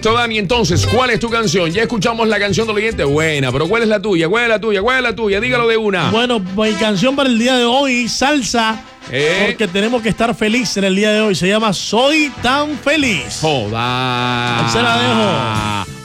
Perfecto, Dani. Entonces, ¿cuál es tu canción? Ya escuchamos la canción del oyente. Buena, pero ¿cuál es la tuya? ¿Cuál es la tuya? ¿Cuál es la tuya? Dígalo de una. Bueno, mi canción para el día de hoy, salsa. Porque tenemos que estar felices en el día de hoy. Se llama Soy Tan Feliz. Joda. Ahí se la dejo.